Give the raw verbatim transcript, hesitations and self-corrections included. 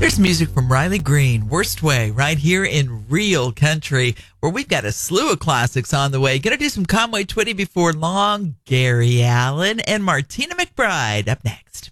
There's music from Riley Green, Worst Way, right here in Real Country, where we've got a slew of classics on the way. Gonna do some Conway Twitty before long. Gary Allen and Martina McBride up next.